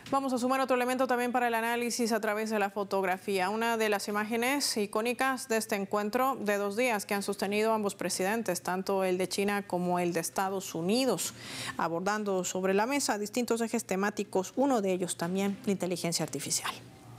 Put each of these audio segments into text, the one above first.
Vamos a sumar otro elemento también para el análisis a través de la fotografía. Una de las imágenes icónicas de este encuentro de 2 días que han sostenido ambos presidentes, tanto el de China como el de Estados Unidos, abordando sobre la mesa distintos ejes temáticos, uno de ellos también la inteligencia artificial.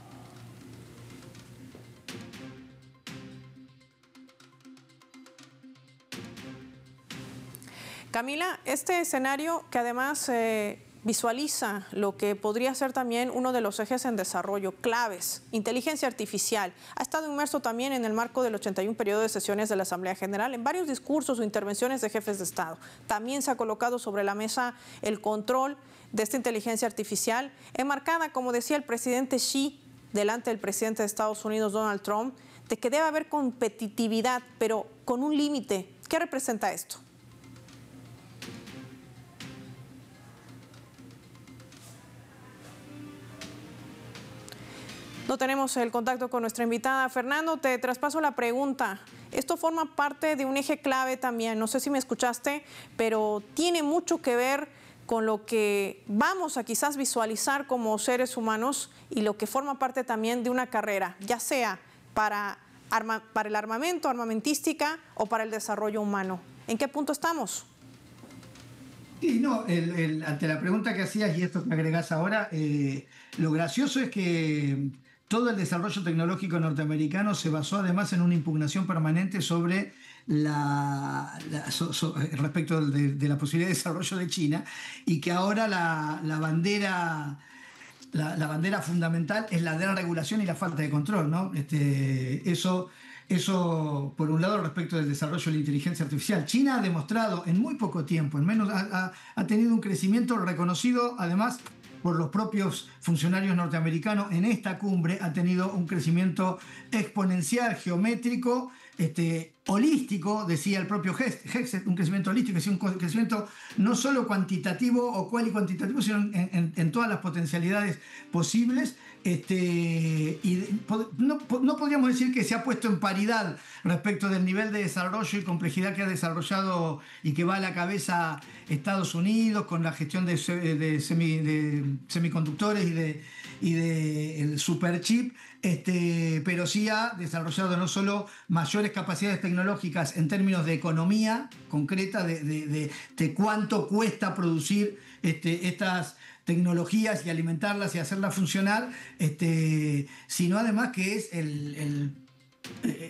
Camila, este escenario que además visualiza lo que podría ser también uno de los ejes en desarrollo claves, inteligencia artificial. Ha estado inmerso también en el marco del 81 periodo de sesiones de la Asamblea General en varios discursos o intervenciones de jefes de Estado. También se ha colocado sobre la mesa el control de esta inteligencia artificial, enmarcada, como decía el presidente Xi, delante del presidente de Estados Unidos, Donald Trump, de que debe haber competitividad, pero con un límite. ¿Qué representa esto? No tenemos el contacto con nuestra invitada. Fernando, te traspaso la pregunta. Esto forma parte de un eje clave también. No sé si me escuchaste, pero tiene mucho que ver con lo que vamos a quizás visualizar como seres humanos y lo que forma parte también de una carrera, ya sea para el armamento, armamentística o para el desarrollo humano. ¿En qué punto estamos? Sí, no, ante la pregunta que hacías y esto que agregás ahora, lo gracioso es que todo el desarrollo tecnológico norteamericano se basó además en una impugnación permanente sobre respecto de la posibilidad de desarrollo de China, y que ahora la bandera fundamental es la de la regulación y la falta de control, ¿no? Eso, por un lado, respecto del desarrollo de la inteligencia artificial. China ha demostrado en muy poco tiempo, en menos, ha tenido un crecimiento reconocido, además, por los propios funcionarios norteamericanos en esta cumbre, ha tenido un crecimiento exponencial, geométrico, holístico, decía el propio Hegseth, un crecimiento holístico, es un crecimiento no solo cuantitativo o cualitativo, sino en todas las potencialidades posibles. Y no podríamos decir que se ha puesto en paridad respecto del nivel de desarrollo y complejidad que ha desarrollado y que va a la cabeza Estados Unidos con la gestión de semiconductores y de superchip, pero sí ha desarrollado no solo mayores capacidades tecnológicas en términos de economía concreta, de cuánto cuesta producir estas tecnologías y alimentarlas y hacerlas funcionar, sino además que es